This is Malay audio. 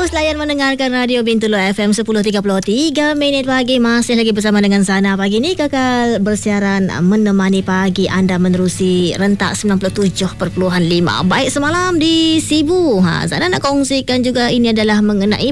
Terus layan mendengarkan Radio Bintulu FM 10.33 minit pagi. Masih lagi bersama dengan Zana pagi ni. Kekal bersiaran menemani pagi anda menerusi rentak 97.5. Baik, semalam di Sibu Zana nak kongsikan juga ini adalah mengenai